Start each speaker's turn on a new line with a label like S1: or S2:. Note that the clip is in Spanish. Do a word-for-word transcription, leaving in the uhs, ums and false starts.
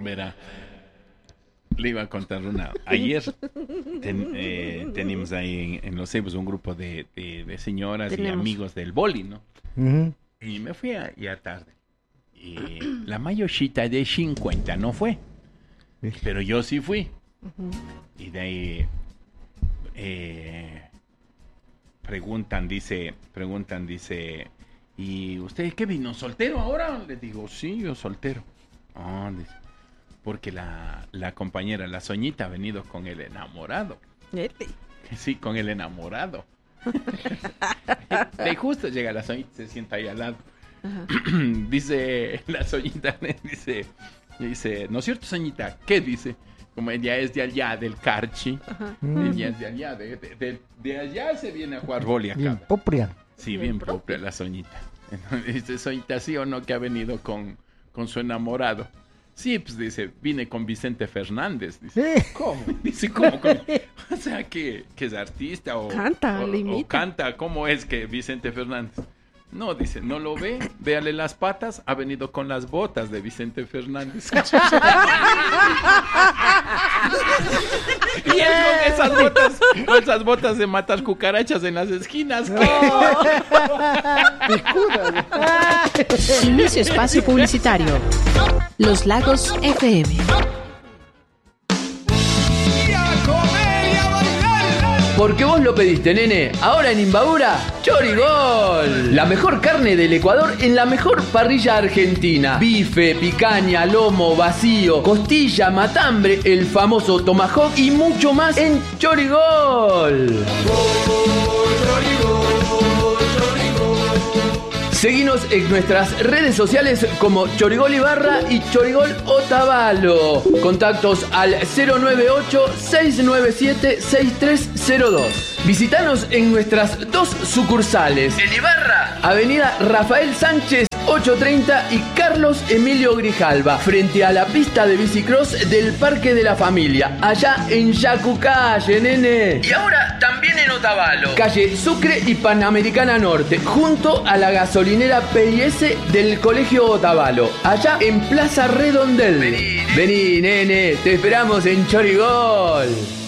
S1: Verá, le iba a contar una. Ayer ten, eh, tenemos ahí en, en Los Ceibos un grupo de, de, de señoras tenemos. y amigos del boli, ¿no? Uh-huh. Y me fui a, ya tarde. Y la mayochita de cincuenta no fue. Pero yo sí fui. Uh-huh. Y de ahí eh, preguntan, dice, preguntan, dice, ¿y usted qué vino? ¿Soltero ahora? Le digo, sí, yo soltero. Ah, dice, porque la, la compañera, la Soñita, ha venido con el enamorado. ¿Este? Sí, con el enamorado. De justo llega la Soñita, se sienta ahí al lado. Uh-huh. Dice la Soñita, dice, dice, ¿no es cierto, Soñita? ¿Qué dice? Como ella es de allá, del Carchi, uh-huh. ella es de allá, de, de, de, de allá se viene a jugar boli acá.
S2: Bien propia.
S1: Sí, bien, bien propia la Soñita. Entonces, dice, Soñita, ¿sí o no que ha venido con, con su enamorado? Sí, pues dice, vine con Vicente Fernández. Dice, ¿sí? ¿Cómo? Dice, ¿cómo? O sea, que, que es artista o
S3: canta,
S1: o, o canta. ¿Cómo es que Vicente Fernández? No, dice, ¿no lo ve? Véale las patas, ha venido con las botas de Vicente Fernández. Y él con esas botas, con esas botas de matar cucarachas en las esquinas. Oh.
S4: Inicio espacio publicitario. Los Lagos F M.
S5: Porque vos lo pediste, nene. Ahora en Imbabura, Chorigol. La mejor carne del Ecuador en la mejor parrilla argentina. Bife, picaña, lomo, vacío, costilla, matambre, el famoso tomahawk y mucho más en Chorigol. Seguinos en nuestras redes sociales como Chorigol Ibarra y Chorigol Otavalo. Contactos al cero nueve ocho, seis nueve siete, seis tres cero dos. Visítanos en nuestras dos sucursales. En Ibarra, Avenida Rafael Sánchez ochocientos treinta y Carlos Emilio Grijalva, frente a la pista de bicicross del Parque de la Familia, allá en Yacucalle, nene. Y ahora también en Otavalo, calle Sucre y Panamericana Norte, junto a la gasolinera P I S del Colegio Otavalo, allá en Plaza Redondel. Vení, Vení nene, te esperamos en Chorigol.